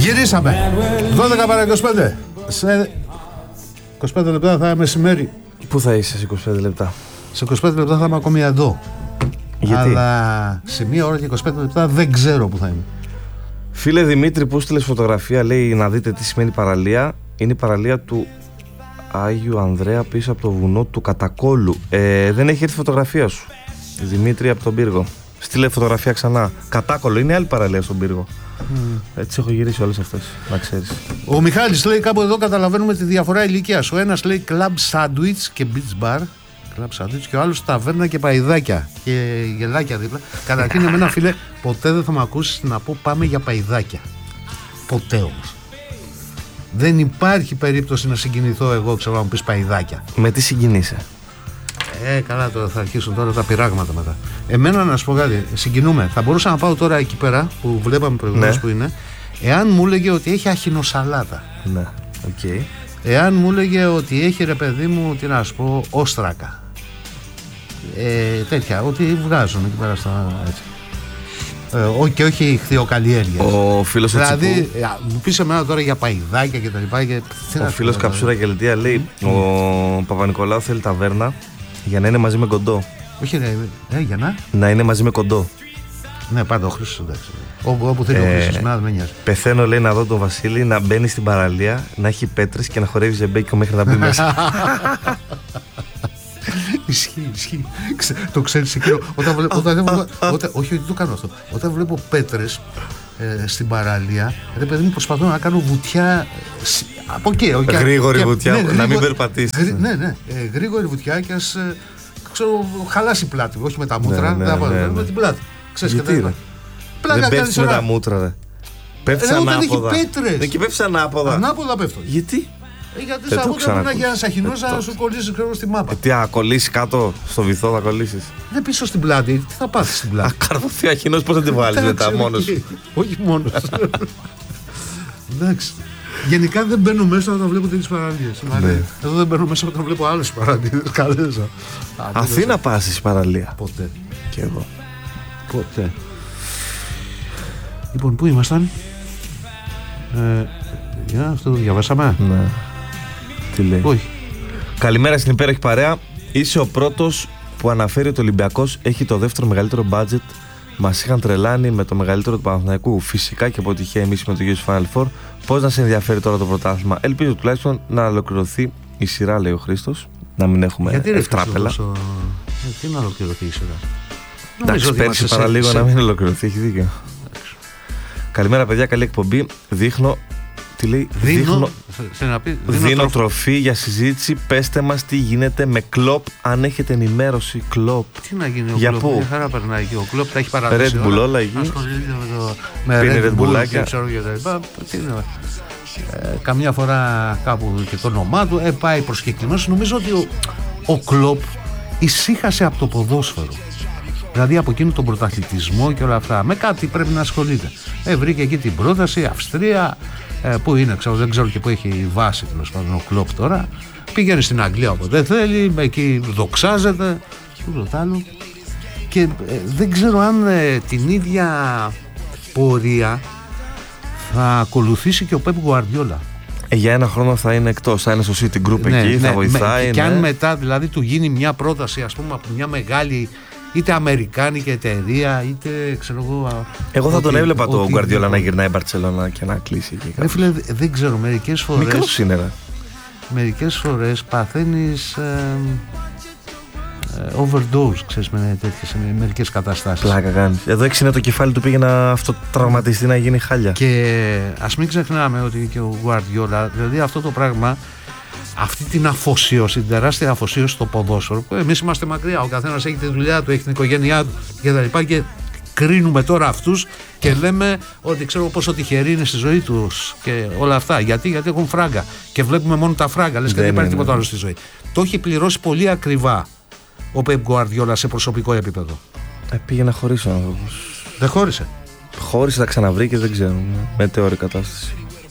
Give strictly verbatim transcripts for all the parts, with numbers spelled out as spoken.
Γυρίσαμε. δώδεκα παρά είκοσι πέντε. Σε είκοσι πέντε λεπτά θα είμαι μεσημέρι. Πού θα είσαι σε είκοσι πέντε λεπτά? Σε είκοσι πέντε λεπτά θα είμαι ακόμη εδώ. Γιατί? Αλλά σε μία ώρα και είκοσι πέντε λεπτά δεν ξέρω που θα είμαι. Φίλε Δημήτρη, που στείλες φωτογραφία, λέει να δείτε τι σημαίνει παραλία. Είναι η παραλία του Άγιου Ανδρέα πίσω από το βουνό του Κατακόλου. ε, Δεν έχει έρθει φωτογραφία σου, Δημήτρη, από τον πύργο. Στείλε φωτογραφία ξανά. Κατάκολο είναι άλλη παραλία στον πύργο. Mm. Έτσι έχω γυρίσει όλες αυτές, να ξέρεις. Ο Μιχάλης λέει κάπου εδώ καταλαβαίνουμε τη διαφορά ηλικίας. Ο ένας λέει club sandwich και beach bar, club sandwich, και ο άλλος ταβέρνα και παϊδάκια και γελάκια δίπλα. Καταρχήν εμένα, φίλε, ποτέ δεν θα με ακούσεις να πω πάμε για παϊδάκια. Ποτέ όμως. Δεν υπάρχει περίπτωση να συγκινηθώ εγώ, ξέρω, να μου πεις παϊδάκια. Με τι συγκινείσαι? Ε, καλά, τώρα θα αρχίσουν τώρα τα πειράγματα μετά. Εμένα να σου πω κάτι, συγκινούμε. Θα μπορούσα να πάω τώρα εκεί πέρα που βλέπαμε προηγουμένως, ναι, που είναι, εάν μου έλεγε ότι έχει αχινοσαλάτα. Ναι, οκ. Okay. Εάν μου έλεγε ότι έχει, ρε παιδί μου, τι να σου πω, όστρακα. Ε, τέτοια, ότι βγάζουν εκεί πέρα στα έτσι. Ε, και όχι ηχθειοκαλλιέργειες. Ο φίλος δηλαδή, μου πεις εμένα τώρα για παϊδάκια και τα λοιπά. Και... Ο φίλος Καψούρα και Λετία λέει mm. ο Παπα-Νικολάου θέλει ταβέρνα για να είναι μαζί με κοντό. Όχι, ρε, ε, για να. Να είναι μαζί με κοντό. Ναι, πάντα ο Χρήστος, εντάξει. Όπου, όπου θέλει ε, ο Χρήστος, να δεν νοιάζει. Πεθαίνω, λέει, να δω τον Βασίλη να μπαίνει στην παραλία, να έχει πέτρες και να χορεύει ζεμπέκικο μέχρι να μπει μέσα. Ισχύει, ισχύει. Το ξέρεις εκείνο. Όταν βλέπω, όταν, όταν, όχι, όχι, το κάνω αυτό. Όταν βλέπω πέτρες ε, στην παραλία, ρε παιδί μου, προσπαθώ να κάνω βουτιά από εκεί. Γρήγορη και, βουτιά, ναι, να γρήγορη, μην περπατήσει. Γρή, ναι, ναι, ε, γρήγορη βουτιά και ας ε, ξέρω, χαλάσει η πλάτη. Όχι με τα μούτρα, ναι, ναι, ναι, ναι, με την πλάτη. Ξέρεις, γιατί, ρε? Δεν πέφτεις με τα μούτρα, ρε. Πέφτεις ανάποδα. Δεν και πέφτεις ανάποδα. Ανάποδα πέφτω. Γιατί? Ε, γιατί σαν μούτρα πρέπει να έχει ένας αχινός να σου κολλήσει, ξέρω, στη μάπα. Ε, τι, να κολλήσει κάτω στο βυθό, θα κολλήσεις? Δεν πίσω στην πλάτη, τι θα πάθεις στην πλάτη? Α, καρδοθεί αχινός, πώς θα τη βάλεις μετά μόνος? Όχι μόνος. Εντάξει. Γενικά δεν μπαίνω μέσα όταν βλέπω τέτοιες παραλίες. Ναι. Εδώ δεν μπαίνω μέσα όταν βλέπω άλλες παραλίες. Καλές. Αθήνα πας στη παραλία? Ποτέ. Και εγώ. Ποτέ. Λοιπόν, πού ήμασταν? Ε, για αυτό το διαβάσαμε. Ναι. Τι λέει? Όχι. Καλημέρα στην υπέροχη παρέα. Είσαι ο πρώτος που αναφέρει ότι ο Ολυμπιακός έχει το δεύτερο μεγαλύτερο budget. Μας είχαν τρελάνει με το μεγαλύτερο του Παναθηναϊκού. Φυσικά και από τυχαία εμείς με το γιο του Final Four. Πώς να σε ενδιαφέρει τώρα το πρωτάθλημα? Ελπίζω τουλάχιστον να ολοκληρωθεί η σειρά, λέει ο Χρήστος. Να μην έχουμε ευτράπελα. Γιατί να ολοκληρωθεί η σειρά? Εντάξει, πέρσι παραλίγο να μην ολοκληρωθεί. Έχει δίκιο. Καλημέρα, παιδιά, καλή εκπομπή. Δείχνω. Τι λέει? Δίνω, δείχνω, πει, δίνω, δίνω τροφή για συζήτηση. Πέστε μας τι γίνεται με Κλοπ, αν έχετε ενημέρωση. Κλοπ. Τι να γίνει ο για Κλοπ? πού? Μια χαρά περνάει εκεί. Ο Κλοπ τα έχει παραδώσει. Red Bull όλα εκεί. Με Red Bull και ξέρω και τα λοιπά. Ε, καμιά φορά κάπου και το όνομά του. Ε, πάει προσκεκλημένος. Νομίζω ότι ο, ο Κλοπ ησύχασε από το ποδόσφαιρο. Δηλαδή από εκείνο τον πρωταθλητισμό και όλα αυτά. Με κάτι πρέπει να ασχολείται. Ε, βρήκε εκεί την πρόταση, Αυστρία, ε, που είναι, ξέρω, δεν ξέρω και που έχει η βάση, τέλος πάντων, ο Κλοπ τώρα. Πηγαίνει στην Αγγλία όποτε θέλει, εκεί δοξάζεται, ούτω άλλο. Και ε, δεν ξέρω αν ε, την ίδια πορεία θα ακολουθήσει και ο Πεπ Γκουαρδιόλα. Ε, για ένα χρόνο θα είναι εκτός, θα είναι στο City Group, ναι, εκεί, ναι, θα βοηθάει. Και ναι. αν μετά δηλαδή του γίνει μια πρόταση, ας πούμε, από μια μεγάλη είτε αμερικάνικη εταιρεία, είτε ξέρω εγώ. Εγώ θα ότι, τον έβλεπα τον Γκουαρδιόλα να γυρνάει η Μπαρτσελόνα και να κλείσει εκεί. Ρε φίλε, δεν ξέρω, μερικές φορές. Μικρός είναι, ρε. Μερικές φορές παθαίνεις ε, ε, overdose, ξέρεις, με τέτοιες με μερικές καταστάσεις. Πλάκα κάνει. Εδώ έξι είναι το κεφάλι του, πήγε να αυτοτραυματιστεί, να γίνει χάλια. Και ας μην ξεχνάμε ότι και ο Γκουαρδιόλα, δηλαδή αυτό το πράγμα, αυτή την αφοσίωση, την τεράστια αφοσίωση στο ποδόσφαιρο, που εμείς είμαστε μακριά, ο καθένας έχει τη δουλειά του, έχει την οικογένειά του και τα λοιπά, και κρίνουμε τώρα αυτούς και λέμε ότι ξέρω πόσο τυχεροί είναι στη ζωή τους και όλα αυτά. Γιατί, γιατί έχουν φράγκα και βλέπουμε μόνο τα φράγκα, λες, και δεν υπάρχει τίποτα άλλο στη ζωή. Το έχει πληρώσει πολύ ακριβά ο Πεπ Γκουαρδιόλα σε προσωπικό επίπεδο. Ε, πήγε να χωρίσει ο άνθρωπος. Δεν χώρισε. Χώρισε, τα ξαναβρήκε, δεν ξέρω. Μετεώρη κατάσταση.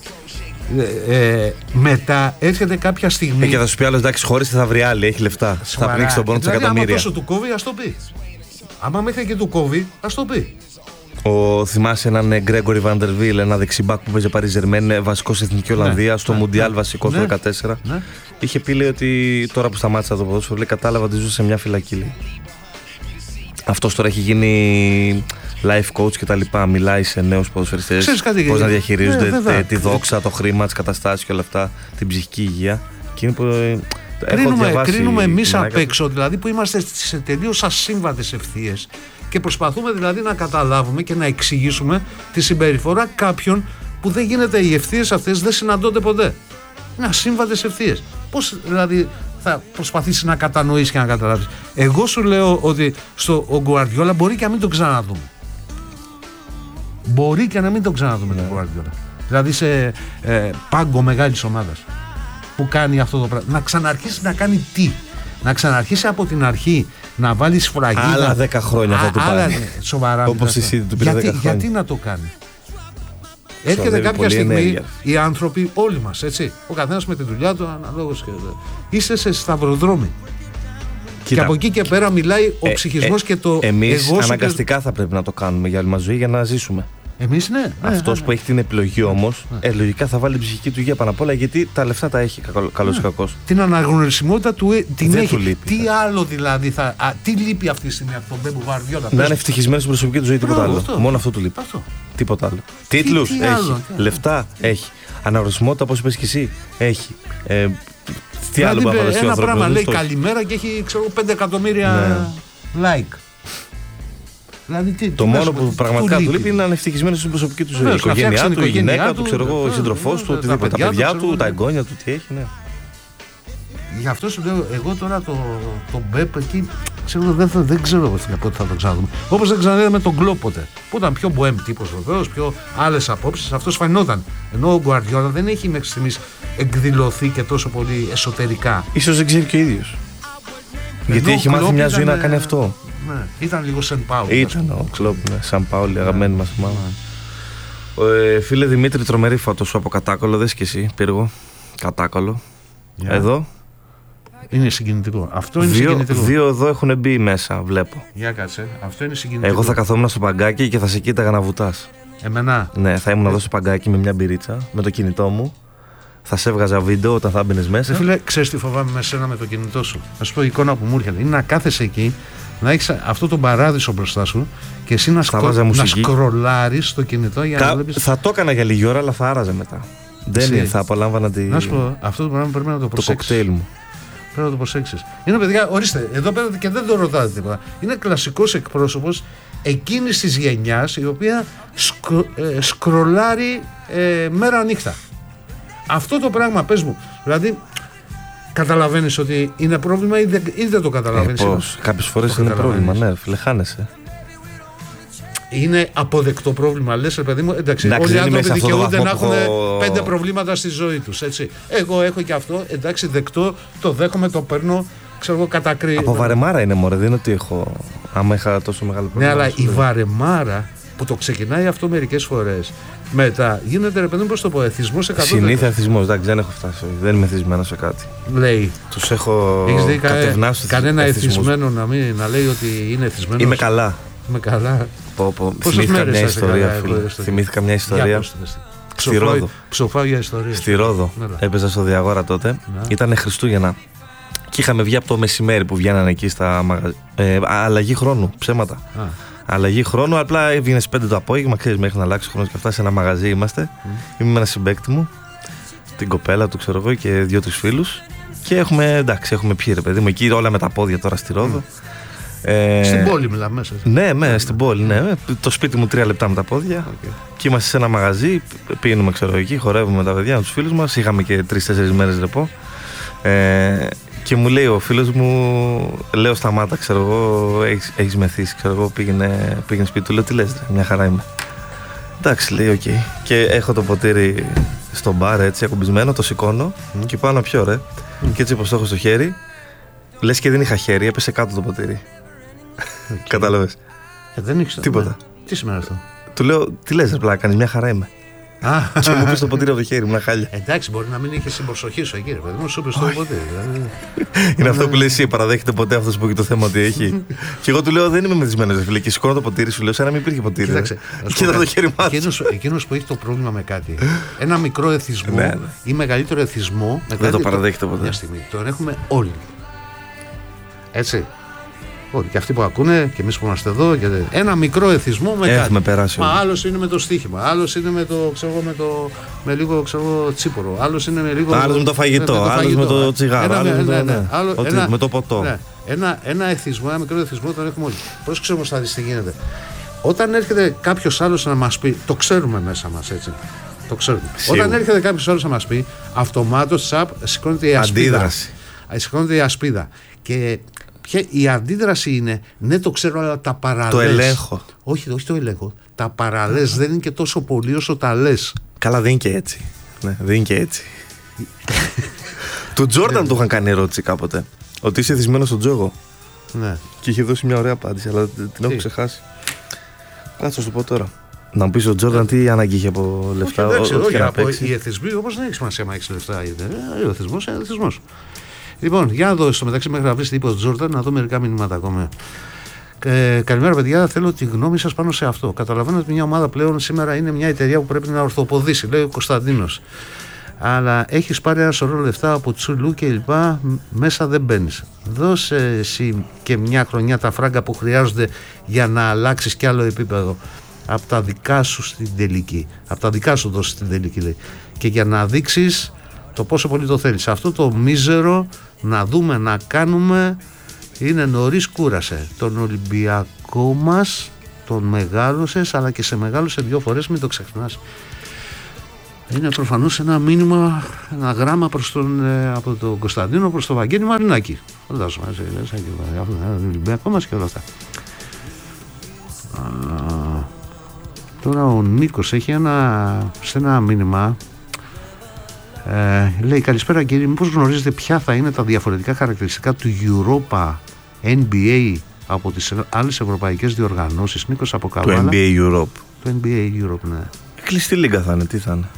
Ε, ε, μετά έρχεται κάποια στιγμή. Ε, και θα σου πει άλλο, εντάξει, χώρισε, θα βρει άλλη, έχει λεφτά. Σοβαρά. Θα πνίξει τον πόνο του δηλαδή, εκατομμύρια. Άμα τόσο του κόβει, ας το πει. Άμα μέχρι και του κόβει, ας το πει. Ο, θυμάσαι έναν Γκρέγκορι Βαντερβίλ, ένα δεξιμπάκ που παίζει Παρί Ζερμέν, βασικό στην Εθνική Ολλανδία, ναι, στο ναι, Μουντιάλ ναι, βασικό ναι, το δεκατέσσερα. Ναι. Είχε πει, λέει, ότι τώρα που σταμάτησα το ποδόσφαιρο, λέει, κατάλαβα ότι ζούσε σε μια φυλακή. Λέει. Αυτός τώρα έχει γίνει life coach και τα λοιπά. Μιλάει σε νέους ποδοσφαιριστές πώς να διαχειρίζονται ναι, τη δόξα, το χρήμα, τις καταστάσεις και όλα αυτά, την ψυχική υγεία. Και είναι που, ε, κρίνουμε κρίνουμε εμείς απ' έξω, δηλαδή που είμαστε σε τελείως ασύμβατες ευθείες και προσπαθούμε δηλαδή να καταλάβουμε και να εξηγήσουμε τη συμπεριφορά κάποιων που δεν γίνεται, οι ευθείες αυτές δεν συναντώνται ποτέ. Είναι ασύμβατες ευθείες. Πώς δηλαδή θα προσπαθήσεις να κατανοήσεις και να καταλάβεις? Εγώ σου λέω ότι στο ο Γκουαρδιόλα μπορεί και να μην τον ξαναδούμε. Μπορεί και να μην τον ξαναδούμε τον Γκουαρδιόλα. Δηλαδή σε ε, πάγκο μεγάλης ομάδας που κάνει αυτό το πράγμα. Να ξαναρχίσει να κάνει τι? Να ξαναρχίσει από την αρχή να βάλει σφραγίδα. Άλλα δέκα χρόνια θα του πάρει. Σοβαρά. Όπως εσύ του πήρε δέκα χρόνια. Γιατί να το κάνει? Έρχεται κάποια στιγμή ενέργεια. Οι άνθρωποι, όλοι μας, έτσι, ο καθένας με τη δουλειά του, αναλόγως και είστε σε σταυροδρόμι. Κοίτα. Και από εκεί και πέρα μιλάει ο ε, ψυχισμός ε, και το εμείς εγώ αναγκαστικά και... θα πρέπει να το κάνουμε για όλη μας ζωή για να ζήσουμε. Εμείς ναι. Αυτός ναι, ναι. που έχει την επιλογή όμως, ναι. ε, λογικά θα βάλει την ψυχική του υγεία πάνω απ' όλα, γιατί τα λεφτά τα έχει καλώς ή ναι. κακώς. Την αναγνωρισιμότητα του την δεν έχει. Του λείπει, τι άλλο δηλαδή θα. Α, τι λείπει αυτή τη στιγμή από τον Πέπου Γκουαρδιόλα? Να είναι ευτυχισμένος στην προσωπική του ζωή, τίποτα άλλο. Αυτό. Μόνο αυτό του λείπει. Αυτό. Τίποτα άλλο. Τίτλους έχει. Άλλο, λεφτά τι έχει. Αναγνωρισιμότητα, όπως είπες και εσύ, έχει. Ε, τι δηλαδή, άλλο μπορεί να φανταστεί? Ένα πράγμα λέει καλημέρα και έχει ξέρω πέντε εκατομμύρια like. Δηλαδή, τι, το μόνο που, που πραγματικά του λείπει είναι να είναι ευτυχισμένο στην προσωπική του ζωή. Η οικογένειά του, η γυναίκα του, ξέρω εγώ, ο σύντροφός του, οτιδήποτε. Τα παιδιά του, τα εγγόνια του, τι έχει, ναι. Γι' αυτό σου λέω, εγώ τώρα το, το Μπέπ εκεί ξέρω, δεν, δεν ξέρω πότε θα το ξαναδούμε. Όπως δεν ξαναδούμε τον Κλοπ ποτέ. Που ήταν πιο μποέμ τύπος βεβαίως, πιο άλλες απόψεις. Αυτό φαινόταν. Ενώ ο Γκουαρδιόλα δεν έχει μέχρι στιγμής εκδηλωθεί και τόσο πολύ εσωτερικά. Ίσως δεν ξέρει και ο ίδιος. Γιατί έχει μάθει μια ζωή να κάνει αυτό. Ναι, ήταν λίγο Σαν Πάουλο. Ήταν ο Κλοπ, ναι, Σαν Πάουλο, αγαπημένη μας ομάδα. Ε, φίλε Δημήτρη, τρομερή φώτο σου από Κατάκολο, δες και εσύ, Πύργο. Κατάκολο. Yeah. Εδώ. Είναι συγκινητικό. Αυτό είναι δύο, συγκινητικό. Δύο εδώ έχουν μπει μέσα, βλέπω. Για κάτσε. Αυτό είναι συγκινητικό. Εγώ θα καθόμουν στο παγκάκι και θα σε κοίταγα να βουτάς. Εμένα. Ναι, θα ήμουν ε. εδώ στο παγκάκι με μια μπυρίτσα, με το κινητό μου. Θα σε έβγαζα βίντεο όταν θα μπαίνεις μέσα. Ε, φίλε, ξέρεις τι φοβάμαι με σένα με το κινητό σου? Να σου πω η εικόνα που μου έρχεται. Είναι να κάθεσαι εκεί, να έχεις αυτό τον παράδεισο μπροστά σου και εσύ να, σκο... να σκρολάρεις το κινητό για Κα... να βλέπεις. Θα το έκανα για λίγη ώρα, αλλά θα άραζε μετά. Δεν είναι, θα απολάμβανα τη... Να σου πω, αυτό το πράγμα πρέπει να το προσέξεις. Το κοκτέιλ μου. Πρέπει να το προσέξεις. Είναι παιδιά, ορίστε, εδώ πέρα και δεν το ρωτάτε τίποτα. Είναι κλασικός εκπρόσωπος εκείνης της γενιάς η οποία σκρο... ε, σκρολάρει ε, μέρα νύχτα. Αυτό το πράγμα, πες μου, δηλαδή καταλαβαίνεις ότι είναι πρόβλημα ή δεν, ή δεν το καταλαβαίνεις? Ε, πώς, κάποιες φορές είναι πρόβλημα, ναι, φίλε, χάνεσαι. Είναι αποδεκτό πρόβλημα, λες ρε παιδί μου, εντάξει, εντάξει όλοι οι άνθρωποι δικαιούνται να έχουν έχω... πέντε προβλήματα στη ζωή τους, έτσι. Εγώ έχω και αυτό, εντάξει, δεκτό, το δέχομαι, το παίρνω, ξέρω εγώ, κατακρι... Από βαρεμάρα είναι μωρέ, δεν είναι ότι έχω, άμα είχα τόσο μεγάλο πρόβλημα. Ναι, αλλά η βαρεμάρα που το ξεκινάει αυτό μερικές φορές, μετά γίνεται ρε παιδί μου, πώς το πω, εθισμός εκατό τοις εκατό. Συνήθεια εθισμός, εντάξει, δεν έχω φτάσει, δεν είμαι εθισμένος σε κάτι. Λέει. Τους έχω κατευνάσει. Κανένα εθισμένο να, μην, να λέει ότι είναι εθισμένος. Είμαι καλά. Είμαι καλά. Πω, πω. Θυμήθηκα μια ιστορία, φίλε. Θυμήθηκα μια ιστορία. Στη Ρόδο. Ψοφάω για ιστορία. Στη Ρόδο. Έπαιζα στο Διαγόρα τότε. Ήταν Χριστούγεννα. Και είχαμε βγει από το μεσημέρι που βγαίνανε εκεί στα μαγαζιά. Ε, αλλαγή χρόνου, ψέματα. Α. Αλλαγή χρόνου, απλά έβγαινε πέντε το απόγευμα, ξέρεις, μέχρι να αλλάξει χρόνο και αυτά. Σε ένα μαγαζί είμαστε. Mm. Είμαι με ένα συμπαίκτη μου, την κοπέλα του, ξέρω εγώ, και δύο τους φίλους. Και έχουμε, εντάξει, έχουμε πιει ρε παιδί μου, εκεί όλα με τα πόδια τώρα στη Ρόδο. Mm. Ε, στην πόλη μιλάμε μέσα. Ναι, ναι, στην πόλη, ναι. Το σπίτι μου τρία λεπτά με τα πόδια. Okay. Και είμαστε σε ένα μαγαζί, πίνουμε, ξέρω εκεί, χορεύουμε με τα παιδιά, με τους φίλους μας. Είχαμε και τρεις-τέσσερις μέρες ρεπό. Ε, και μου λέει ο φίλος μου, λέω σταμάτα, ξέρω εγώ, έχεις, έχεις μεθύσει, ξέρω εγώ, πήγαινε, πήγαινε σπίτι του, λέω τι λες, μια χαρά είμαι. Εντάξει, λέει, οκ. Okay. Και έχω το ποτήρι στο μπαρ, έτσι, ακουμπισμένο, το σηκώνω mm. και πάω να πιω, ρε. Mm. Και έτσι όπως το έχω στο χέρι, λες και δεν είχα χέρι, έπεσε κάτω το ποτήρι. Okay. Κατάλαβες. Ε, δεν ήξερα. Τίποτα. Ναι. Τι σημαίνει αυτό? Του λέω, τι λες, ρε πλάκα, κάνεις, μια χαρά είμαι. Και μου πες το ποτήρι από το χέρι μου, να χάλια. Εντάξει, μπορεί να μην είχε συμπροσοχή σου εκεί, ρε παιδί μου, σου πες το ποτήρι. Είναι αυτό που λέει εσύ, παραδέχεται ποτέ αυτός που έχει το θέμα ότι έχει. Και εγώ του λέω δεν είμαι μεθυσμένος, φίλε. Και σηκώνω το ποτήρι σου, λέω σαν να μην υπήρχε ποτήρι. Κοίτα το χέρι μου. Εκείνος που έχει το πρόβλημα με κάτι, ένα μικρό εθισμό ή μεγαλύτερο εθισμό. Δεν το παραδέχεται ποτέ. Μια στιγμή. Τον έχουμε όλοι. Έτσι. Όλοι. Και αυτοί που ακούνε και εμείς που είμαστε εδώ. Και ένα μικρό εθισμό με Έχουμε κάτι. Περάσει. Μα άλλος είναι με το στοίχημα. Άλλος είναι με το, ξέρω, με το με λίγο ξέρω, τσίπορο. Άλλος είναι με λίγο. Άλλος με το φαγητό. Άλλος με το τσιγάρο. Άλλος με, ναι, ναι. Άλλο, Ότι, ένα, με το ποτό. Ναι. Ένα, ένα εθισμό, ένα μικρό εθισμό τον έχουμε όλοι. Πώς ξέρουμε θα δεις τι γίνεται. Όταν έρχεται κάποιος άλλος να μας πει, το ξέρουμε μέσα μας έτσι. Το ξέρουμε. Σίγουρα. Όταν έρχεται κάποιος άλλος να μας πει, αυτομάτως τσαπ σηκώνεται η ασπίδα. Αντίδραση. Σηκώνεται η ασπίδα. Και ποια, η αντίδραση είναι, ναι, το ξέρω, αλλά τα παραλές. Το ελέγχω. Όχι, όχι το ελέγχω. Τα παραλές δεν είναι και τόσο πολύ όσο τα λες. Καλά, δεν είναι και έτσι. Ναι, δεν είναι και έτσι. Του Τζόρνταν του είχαν κάνει ερώτηση κάποτε. Ότι είσαι εθισμένος στον τζόγο. Ναι. Και είχε δώσει μια ωραία απάντηση, αλλά την έχω ξεχάσει. Κάτσε να σου πω τώρα. Να μου πει ο Τζόρνταν τι ανάγκη είχε από λεφτά. Όχι, όχι, όχι από οι εθισμοί όμως δεν έχει σημασία αν έχει λεφτά. Ο εθισμός είναι εθισμός. Λοιπόν, για να δω στο μεταξύ μέχρι να βρει τι είπε ο Τζόρνταν, να δω μερικά μηνύματα ακόμα. Ε, καλημέρα, παιδιά. Θέλω τη γνώμη σας πάνω σε αυτό. Καταλαβαίνω ότι μια ομάδα πλέον σήμερα είναι μια εταιρεία που πρέπει να ορθοποδήσει, λέει ο Κωνσταντίνος. Αλλά έχεις πάρει ένα σωρό λεφτά από Τσουλού και λοιπά, μέσα δεν μπαίνεις. Δώσε εσύ και μια χρονιά τα φράγκα που χρειάζονται για να αλλάξεις κι άλλο επίπεδο. Από τα δικά σου στην τελική. Από τα δικά σου δώσεις στην τελική, λέει. Και για να δείξεις το πόσο πολύ το θέλεις. Αυτό το μίζερο να δούμε, να κάνουμε, είναι νωρίς, κούρασε. Τον Ολυμπιακό μας τον μεγάλωσες, αλλά και σε μεγάλωσε δύο φορές, μην το ξεχνάς. Είναι προφανώς ένα μήνυμα, ένα γράμμα προς τον, ε, από τον Κωνσταντίνο προς τον Βαγγέλη Μαρινάκη. Φαντάζομαι, τον Ολυμπιακό μας και όλα αυτά. Α, τώρα ο Νίκος έχει ένα, σε ένα μήνυμα, ε, λέει καλησπέρα κύριε, μήπως γνωρίζετε ποια θα είναι τα διαφορετικά χαρακτηριστικά του Europa N B A από τις άλλες ευρωπαϊκές διοργανώσεις. Νίκος από Καβάλα. Το N B A Europe. Το N B A Europe, ναι. Κλειστή λίγκα θα είναι, τι θα είναι.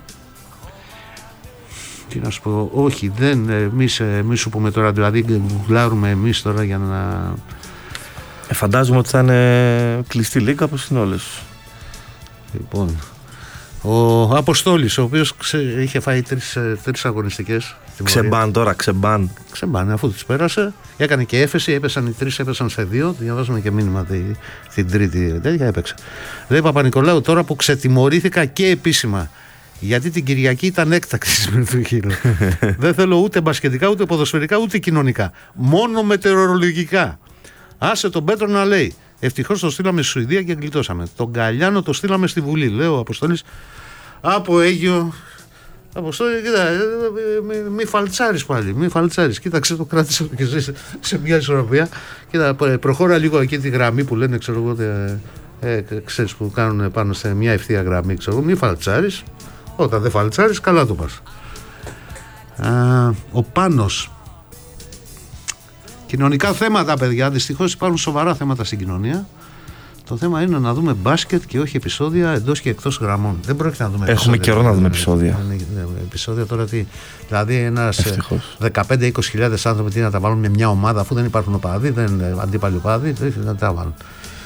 Τι να σου πω, όχι, δεν, εμείς, εμείς σου πούμε τώρα, δηλαδή γουλάρουμε εμείς τώρα για να... Ε, φαντάζομαι ότι θα είναι κλειστή λίγα όπως είναι όλες. Λοιπόν, ο Αποστόλης, ο οποίος ξε, είχε φάει τρεις, τρεις αγωνιστικές. Ξεμπάν τώρα, ξεμπάν. Ξεμπάν, αφού τις πέρασε, έκανε και έφεση, έπεσαν οι τρεις, έπεσαν σε δύο, διαβάζουμε και μήνυμα τη, την τρίτη τέτοια, έπαιξε. Λέει Παπα-Νικολάου, τώρα που ξετιμωρήθηκα και επίσημα, γιατί την Κυριακή ήταν έκτακτη συμμετοχή. Δεν θέλω ούτε μπασκετικά, ούτε ποδοσφαιρικά, ούτε κοινωνικά. Μόνο μετεωρολογικά. Άσε τον Πέτρο να λέει. Ευτυχώς το στείλαμε στη Σουηδία και γλιτώσαμε. Τον Καλιάνο το στείλαμε στη Βουλή. Λέω ο Αποστόλης από Αίγιο. Αποστόλη, κοίτα, μη, μη φαλτσάρεις πάλι. Μη φαλτσάρεις. Κοίταξε, το κράτησε και σε, σε μια ισορροπία. Κοίτα, προχώρα λίγο εκεί τη γραμμή που λένε, ξέρω εγώ, ε, ξέρεις, που κάνουν πάνω σε μια ευθεία γραμμή. Ξέρω, μη φαλτσάρεις. Όταν δεν φαλτσάρεις, καλά το πας. Α, ο Πάνος. Κοινωνικά θέματα, παιδιά. Δυστυχώς υπάρχουν σοβαρά θέματα στην κοινωνία. Το θέμα είναι να δούμε μπάσκετ και όχι επεισόδια εντός και εκτός γραμμών. Δεν πρόκειται να δούμε Έχουμε επεισόδια. καιρό να δούμε επεισόδια. Επεισόδια τώρα τι. Δηλαδή, ένας δεκαπέντε με είκοσι χιλιάδες άνθρωποι τι να τα βάλουν με μια ομάδα, αφού δεν υπάρχουν οπαδοί, δεν αντίπαλοι οπαδοί, δεν να τα βάλουν.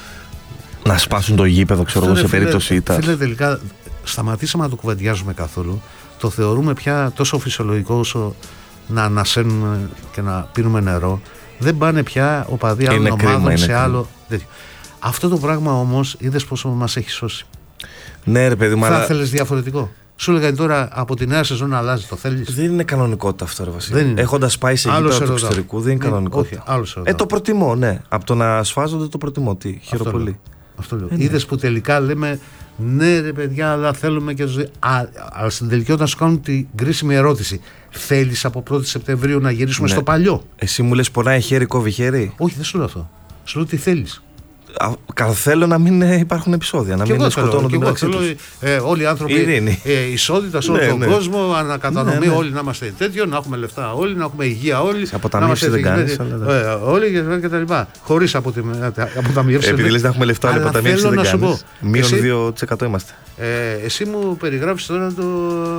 Να σπάσουν το γήπεδο, ξέρω εγώ, σε περίπτωση ήττας. Φίλε, τελικά σταματήσαμε να το κουβεντιάζουμε καθόλου. Το θεωρούμε πια τόσο φυσιολογικό όσο να ανασένουμε και να πίνουμε νερό. Δεν πάνε πια οπαδοί άλλων ομάδων σε άλλο. Αυτό το πράγμα όμως είδες πόσο μας έχει σώσει. Ναι, ρε παιδί μου. Θα αλλά... θέλεις διαφορετικό. Σου έλεγα τώρα από τη νέα σεζόν να αλλάζει, το θέλεις. Δεν είναι κανονικότητα αυτό, ρε Βασίλη. Έχοντας πάει σε γήπεδο του εξωτερικού, δεν είναι κανονικότητα. Όχι, άλλο σε ε, το προτιμώ, ναι. Από το να σφάζονται το προτιμώ. Τι, χειροπολί. Αυτό λέω. Ε, είδες που τελικά λέμε ναι, ρε παιδιά, αλλά θέλουμε και τους... Α, αλλά στην τελική όταν σου κάνουν την κρίσιμη ερώτηση, θέλεις από πρώτη Σεπτεμβρίου να γυρίσουμε ναι. στο παλιό. Εσύ μου λες πονάει χέρι, κόβει χέρι. Όχι, δεν σου λέω αυτό. Σου λέω τι θέλεις. Θέλω να μην υπάρχουν επεισόδια, να και μην σκοτώνονται μεταξύ τους. Ε, όλοι οι άνθρωποι ε, ισότητα σε όλο ναι, τον ναι. κόσμο, ανακατανομή, ναι, ναι. όλοι να είμαστε τέτοιο, να έχουμε λεφτά όλοι, να έχουμε υγεία όλοι. Αποταμίευση δεν κάνεις. Αλλά... Ε, όλοι και τα λοιπά. Χωρίς αποταμίευση. Επειδή λες να έχουμε λεφτά, αλλά αποταμίευση δεν κάνεις. Μείον δύο τοις εκατό είμαστε. Εσύ μου περιγράφεις τώρα το.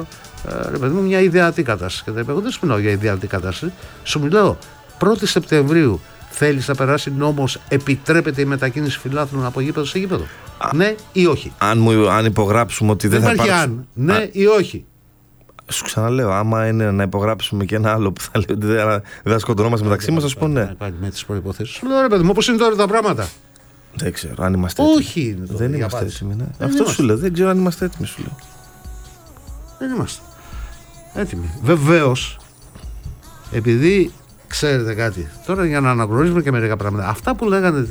Ρε παιδί μου, μια ιδεατή κατάσταση. Και εγώ δεν σου μιλάω για ιδεατή κατάσταση. Σου μιλάω πρώτη Σεπτεμβρίου. Θέλεις να περάσει νόμος, επιτρέπεται η μετακίνηση φιλάθλων από γήπεδο σε γήπεδο? Α, ναι ή όχι? Αν, μου, αν υπογράψουμε ότι δεν, δεν θα υπάρχει. Αν, ναι Α, ή όχι. Σου ξαναλέω, άμα είναι να υπογράψουμε και ένα άλλο που θα λέει ότι δεν, δεν θα σκοτωνόμαστε μεταξύ μας, θα σου πω ναι. Πάλι με τις προϋποθέσεις. Σου λέω ρε παιδί μου, πώς είναι τώρα τα πράγματα? Δεν ξέρω αν είμαστε έτοιμοι. Όχι είναι το δεν είμαστε έτοιμοι. Ναι. Αυτό είμαστε. Σου λέω, δεν ξέρω αν είμαστε έτοιμοι, σου λέω. Δεν είμαστε έτοιμοι. Βεβαίως, επειδή. Ξέρετε κάτι, τώρα για να αναγνωρίζουμε και μερικά πράγματα. Αυτά που λέγανε,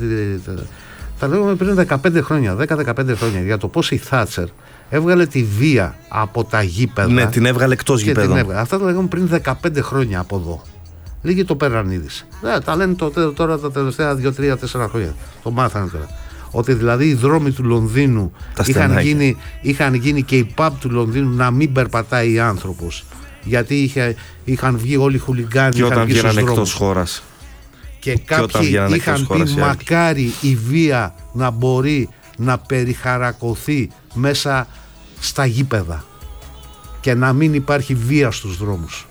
τα λέγαμε πριν δεκαπέντε χρόνια, δέκα με δεκαπέντε χρόνια, για το πώς η Θάτσερ έβγαλε τη βία από τα γήπεδα. Ναι, την έβγαλε εκτός γήπεδων. Αυτά τα λέγαμε πριν δεκαπέντε χρόνια από εδώ. Λίγοι το πέραν είδηση. Ναι, τα λένε το, τώρα τα τελευταία δύο τρία τέσσερα χρόνια. Το μάθανε τώρα. Ότι δηλαδή οι δρόμοι του Λονδίνου είχαν γίνει, είχαν γίνει και η pub του Λονδίνου να μην περπατάει άνθρωπος. Γιατί είχε, είχαν βγει όλοι οι χουλιγκάνοι και όταν βγαίναν εκτός χώρας. Και κάποιοι και είχαν πει μακάρι η βία να μπορεί να περιχαρακωθεί μέσα στα γήπεδα και να μην υπάρχει βία στους δρόμους.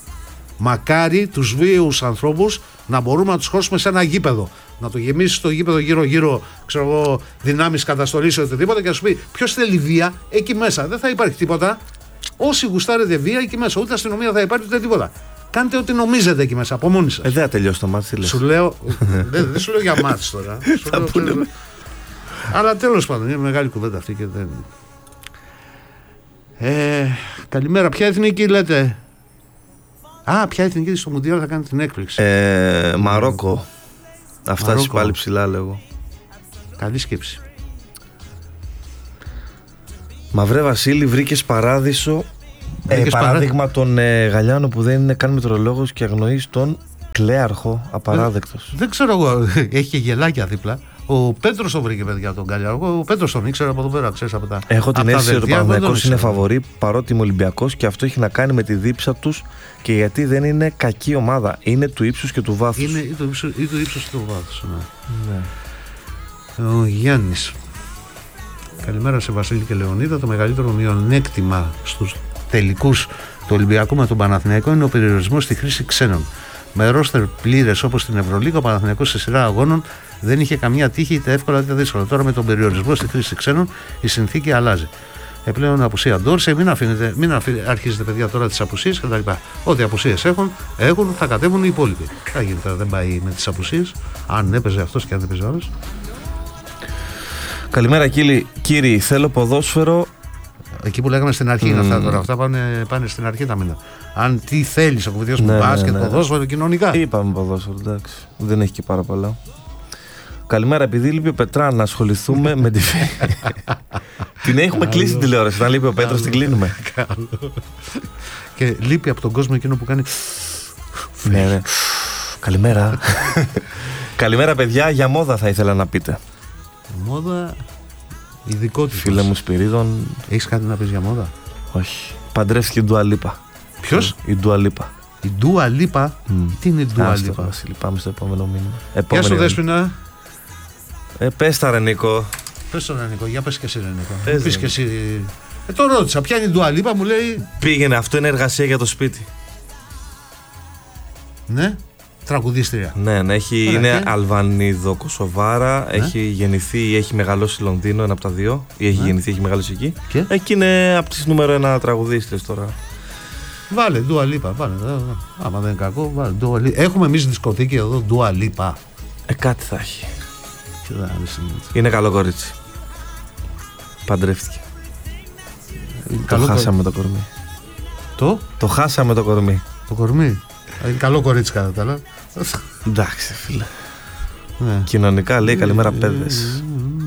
Μακάρι τους βίαιους ανθρώπους να μπορούμε να τους χώσουμε σε ένα γήπεδο. Να το γεμίσεις το γήπεδο γύρω-γύρω, ξέρω εγώ, δυνάμεις καταστολής ή οτιδήποτε και να σου πει ποιος θέλει βία, εκεί μέσα δεν θα υπάρχει τίποτα. Όσοι γουστάρετε βία εκεί μέσα, ούτε αστυνομία θα υπάρχει ούτε τίποτα. Κάντε ό,τι νομίζετε εκεί μέσα από μόνοι σας. Ε, δεν θα τελειώσει το μάτι, λες. Σου λέω, δεν, δεν σου λέω για μάτς τώρα. Σου λέω, αλλά τέλος πάντων, είναι μεγάλη κουβέντα αυτή και δεν. Ε, καλημέρα, ποια εθνική λέτε? Α, ποια εθνική στο Μουντιάλ θα κάνει την έκπληξη? Ε, Μαρόκο. Θα φτάσει πάλι ψηλά, λέγω. Καλή σκέψη. Μαυρέ Βασίλη, βρήκες παράδεισο. Ε, παράδειγμα παρά... τον ε, Γαλιάνο που δεν είναι καν μετρολόγος και αγνοείς τον Κλέαρχο, απαράδεκτος. Ε, δεν ξέρω εγώ, έχει και γελάκια δίπλα. Ο Πέτρος το βρήκε, παιδιά, τον Γκαλιάργο. Ο Πέτρος τον ήξερε από εδώ πέρα, ξέρεις από τα. Έχω την αίσθηση ότι ο Παναθηναϊκός είναι φαβορί παρότι είμαι Ολυμπιακός και αυτό έχει να κάνει με τη δίψα τους και γιατί δεν είναι κακή ομάδα. Είναι του ύψους και του βάθους. Είναι ή του ύψους, ή του ύψους και του βάθους. Ναι. Ναι. Ο Γιάννης. Καλημέρα σε Βασίλη και Λεωνίδα. Το μεγαλύτερο μειονέκτημα στους τελικούς του Ολυμπιακού με τον Παναθηναϊκό είναι ο περιορισμός στη χρήση ξένων. Με ρόστερ πλήρες όπως στην Ευρωλίγα, ο Παναθηναϊκός σε σειρά αγώνων δεν είχε καμία τύχη είτε εύκολα είτε δύσκολα. Τώρα με τον περιορισμό στη χρήση ξένων η συνθήκη αλλάζει. Επιπλέον απουσία Ντόρσε, μην, αφήνετε, μην αφήνετε, αρχίζετε παιδιά τώρα τις απουσίες κτλ. Ό,τι απουσίες έχουν, έχουν, θα κατέβουν οι υπόλοιποι. Θα γίνει τώρα, δεν πάει με τις απουσίες. Αν έπαιζε αυτός και αν έπαιζε άλλος. Καλημέρα κύριοι, κύριοι, θέλω ποδόσφαιρο. Εκεί που λέγαμε στην αρχή mm. είναι αυτά τώρα. Αυτά πάνε, πάνε στην αρχή τα μήνα. Αν τι θέλεις, ο κουβεντιός ναι, μου μπάσκετ, ναι, ναι. ποδόσφαιρο, κοινωνικά. Είπαμε ποδόσφαιρο, εντάξει. Δεν έχει και πάρα πολλά. Καλημέρα, επειδή λείπει ο Πετρά να ασχοληθούμε με τη φή. Την έχουμε κλείσει την τηλεόραση. Αν λείπει ο Πέτρος, την κλείνουμε. Και λείπει από τον κόσμο εκείνο που κάνει. Ναι, ναι. Καλημέρα. Καλημέρα, παιδιά. Για μόδα θα ήθελα να πείτε. Μόδα. Ειδικότητα. Φίλε μου Σπυρίδων. Έχεις κάτι να πεις για μόδα? Όχι. Παντρεύτηκε η Ντουα Λίπα. Ποιος? Η Ντουα Λίπα. Η Ντουα Λίπα. Mm. Τι είναι η Ντουα Λίπα? Βασίλη, πάμε στο επόμενο μήνυμα. Γεια σου Δέσποινα. Ε, πες τα ρε Νίκο. Πες το ρε Νίκο, για πες και εσύ ρε Νίκο. Πες, πες και εσύ. Ε, το ρώτησα, ποια είναι η Ντουα Λίπα, μου λέει. Πήγαινε, αυτό είναι εργασία για το σπίτι. Ναι. Τραγουδίστρια. Ναι, ναι, έχει, Ωραία, είναι και... Αλβανίδο Κωσοβάρα, ναι. Έχει γεννηθεί, έχει μεγαλώσει Λονδίνο, ένα από τα δύο. Ή έχει ναι. γεννηθεί, έχει μεγαλώσει εκεί. Και? Εκεί είναι από τις νούμερο ένα τραγουδίστρες τώρα. Βάλε, Dua Lipa, βάλε. Άμα δεν είναι κακό, βάλε. Dua Lipa. Έχουμε εμείς δισκοτήκη εδώ, Dua Lipa. Ε, κάτι θα έχει. Είναι καλό κορίτσι. Παντρεύτηκε. Καλό το χάσαμε κο... το κορμί. Το? Το χάσαμε το κορμί. Το κορμί. Είναι καλό κορίτσι κατά τα άλλα. Εντάξει φίλε. Ναι. Κοινωνικά λέει καλημέρα παιδες.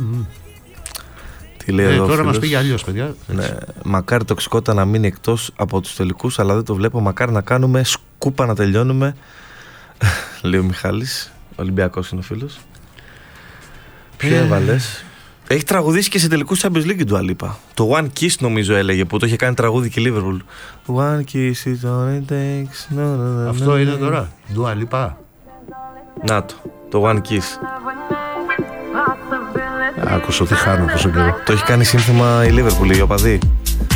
Τι λέει ε, εδώ, τώρα μας πήγε αλλιώς παιδιά. Ναι. Μακάρι τοξικότητα να μείνει εκτός από τους τελικούς, αλλά δεν το βλέπω. Μακάρι να κάνουμε σκούπα να τελειώνουμε. Λέει ο Μιχάλης. Ολυμπιακός είναι ο φίλος. Ποιο έβαλες? Έχει τραγουδήσει και σε τελικούς Champions League του Dua Lipa. Το One Kiss νομίζω έλεγε, που το είχε κάνει τραγούδι και η Liverpool. One kiss is all it takes. No, no, no, αυτό είναι τώρα, Dua Lipa. Να το, το One Kiss. Άκουσα ότι χάνω τόσο καιρό. Το έχει κάνει σύνθημα η Liverpool, οι οπαδοί.